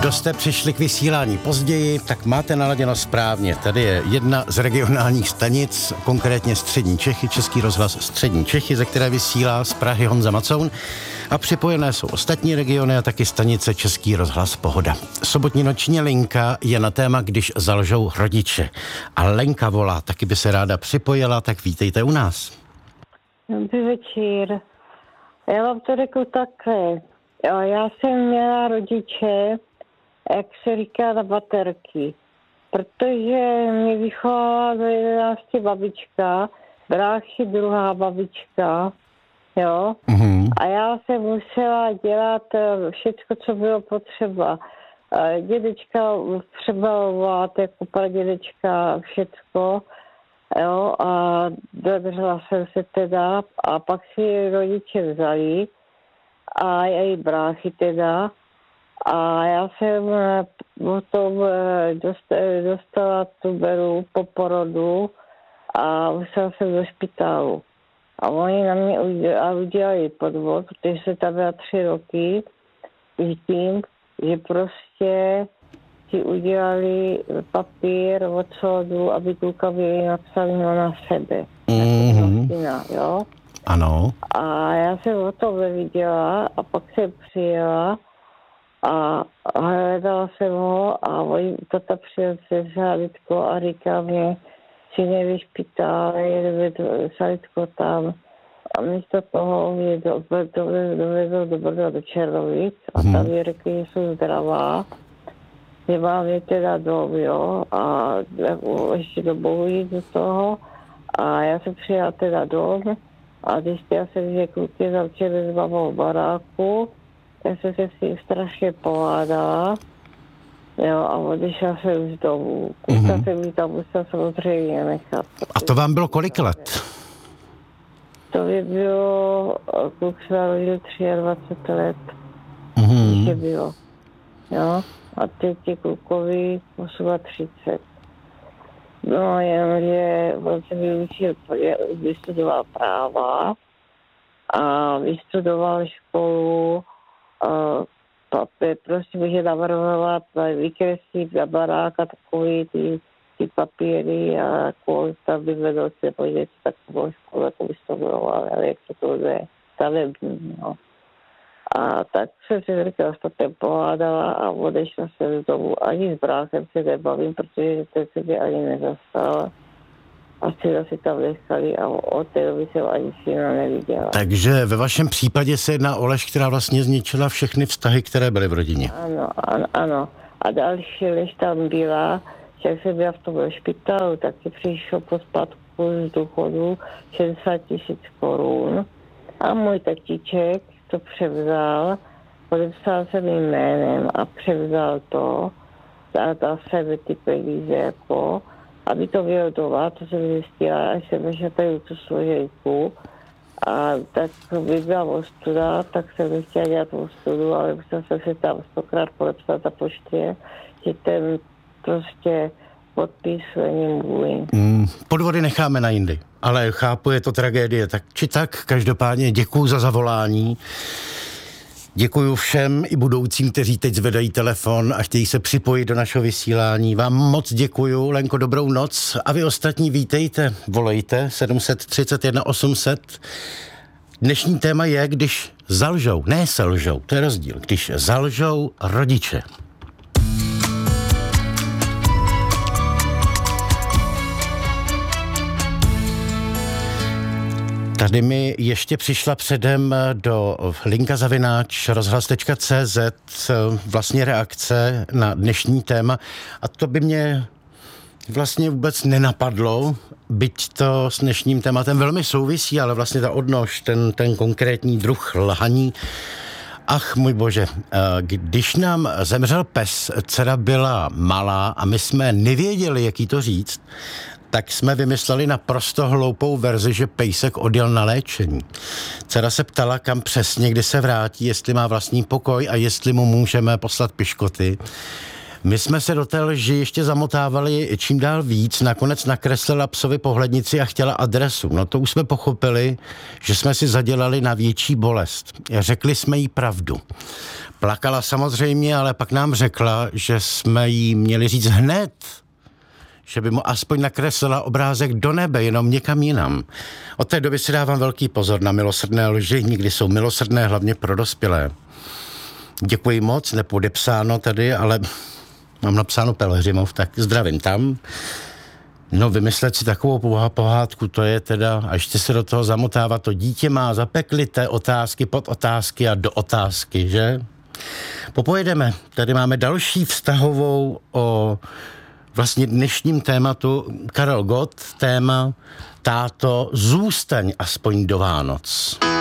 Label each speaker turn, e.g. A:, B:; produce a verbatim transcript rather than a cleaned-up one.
A: Kdo jste přišli k vysílání později, tak máte naladěno správně. Tady je jedna z regionálních stanic, konkrétně Střední Čechy, Český rozhlas Střední Čechy, ze které vysílá z Prahy Honza Macoun. A připojené jsou ostatní regiony a taky stanice Český rozhlas Pohoda. Sobotní noční linka je na téma, když zalžou rodiče. A Lenka volá, taky by se ráda připojila, tak vítejte u nás.
B: Dobrý večer. Já vám to řeknu takhle. Já jsem měla rodiče, jak se říká, na baterky, protože mě vychovala do jedenácti babička, bráchy druhá babička, jo, mm-hmm. a já jsem musela dělat všechno, co bylo potřeba. Dědečka přebalovat, jako pradědečka, všecko, jo, a dodržela jsem se teda, a pak si rodiče vzali, a její bráchy teda. A já jsem potom dostala tuberu po porodu a musela jsem do špitálu. A oni na mě udělali podvod, protože se tam byla tři roky s tím, že prostě si udělali papír od soudu, aby kluka byli napsali na sebe.
A: Mm-hmm.
B: Syna, jo?
A: Ano.
B: A já jsem o tom neviděla a pak jsem přijela a hledala jsem ho a tata přijel se Salitko a říká mě, si nevyšpitá, jedeme Salitko tam. A místo toho mě dovezl do Brna do Černovic a hmm. tam je řekli, že jsou zdravá, že mám je teda dom, jo, a ještě do Bohu jít do toho. A já jsem přijela teda dom a zjistila jsem, že kluky zavčili s mamou v baráku. Já jsem se s tím strašně povádala, jo, a odešla jsem z domu. Kluka mm-hmm. jsem mi tam musela samozřejmě nechat.
A: A to vám bylo kolik let?
B: To by bylo, kluk se narodil dvacet tři let,
A: mm-hmm.
B: když bylo, jo, a teď je klukovi třicet osm. No, jenomže on se vyučil, vystudoval práva a vystudoval školu, papír, prostě může navrhovat, vykreslit na baráka takový ty, ty papíry a kolik tam by vedl se podívat takovou školu, jako vystudoval, ale jak to to je stavební, no. A tak jsem se říkala, že to ten pohádala a odešla jsem z domu. Ani s bráchem se nebavím, protože ten se mě ani nezastal. A syna si tam nechali a od té doby jsem ani syna neviděla.
A: Takže ve vašem případě se jedná o lež, která vlastně zničila všechny vztahy, které byly v rodině.
B: Ano, ano, ano. A další lež tam byla, že jak jsem byla v tom špitálu, tak si přišlo po spadku z důchodu šedesát tisíc korun. A můj tatíček to převzal, podepsal jsem jménem a převzal to, dal sebe ty peníze, jako, aby to bylo doma, to jsem zjistila, až jsem vešla tady tu složenku a tak by byla ostuda, tak jsem nechtěla dělat ostudu, ale musela jsem se tam stokrát podepsat na poště, že ten prostě podpis není můj.
A: Mm, podvody necháme na jindy, ale chápu, je to tragédie, tak či tak, každopádně děkuju za zavolání. Děkuju všem i budoucím, kteří teď zvedají telefon a chtějí se připojit do našeho vysílání. Vám moc děkuju, Lenko, dobrou noc a vy ostatní vítejte, volejte sedm set třicet jedna osm set. Dnešní téma je, když zalžou, ne selžou, to je rozdíl, když zalžou rodiče. Tady mi ještě přišla předem do linka zavináč rozhlas tečka cé zet vlastně reakce na dnešní téma a to by mě vlastně vůbec nenapadlo, byť to s dnešním tématem velmi souvisí, ale vlastně ta odnož, ten, ten konkrétní druh lhaní. Ach, můj bože, když nám zemřel pes, dcera byla malá a my jsme nevěděli, jak jí to říct, tak jsme vymysleli naprosto hloupou verzi, že pejsek odjel na léčení. Dcera se ptala, kam přesně, kdy se vrátí, jestli má vlastní pokoj a jestli mu můžeme poslat piškoty. My jsme se do té lži ještě zamotávali čím dál víc, nakonec nakreslila psovi pohlednici a chtěla adresu. No to už jsme pochopili, že jsme si zadělali na větší bolest. Řekli jsme jí pravdu. Plakala samozřejmě, ale pak nám řekla, že jsme jí měli říct hned, že by mu aspoň nakreslila obrázek do nebe, jenom někam jinam. Od té doby si dávám velký pozor na milosrdné lži, nikdy jsou milosrdné hlavně pro dospělé. Děkuji moc, nepodepsáno tady, ale mám napsáno Pelhřimov, tak zdravím tam. No vymyslet si takovou pohádku, to je teda, a ještě se do toho zamotávat, to dítě má zapeklité otázky, pod otázky a do otázky, že? Popojedeme, tady máme další vztahovou o vlastně dnešním tématu Karel Gott, téma táto, zůstaň aspoň do Vánoc.